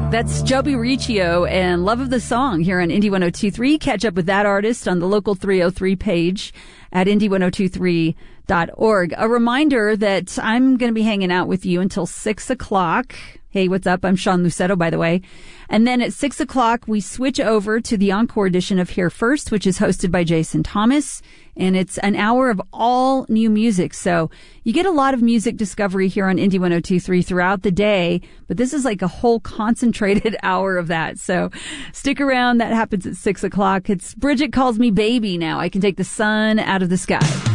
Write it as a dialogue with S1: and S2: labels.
S1: That's Joby Riccio and Love of the Song here on Indie 102.3. Catch up with that artist on the Local 303 page at indie1023.org. A reminder that I'm going to be hanging out with you until 6 o'clock. Hey, what's up? I'm Sean Lucetto, by the way. And then at 6 o'clock, we switch over to the encore edition of Here First, which is hosted by Jason Thomas. And it's an hour of all new music. So you get a lot of music discovery here on Indie 102.3 throughout the day. But this is like a whole concentrated hour of that. So stick around. That happens at 6 o'clock. It's Bridget Calls Me Baby now. I Can Take the Sun Out of the Sky.